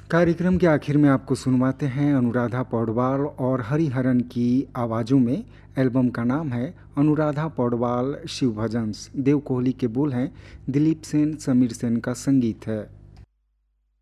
कार्यक्रम के आखिर में आपको सुनवाते हैं अनुराधा पौडवाल और हरिहरन की आवाज़ों में। एल्बम का नाम है अनुराधा पौडवाल शिव भजन्स। देव कोहली के बोल हैं, दिलीप सेन समीर सेन का संगीत है।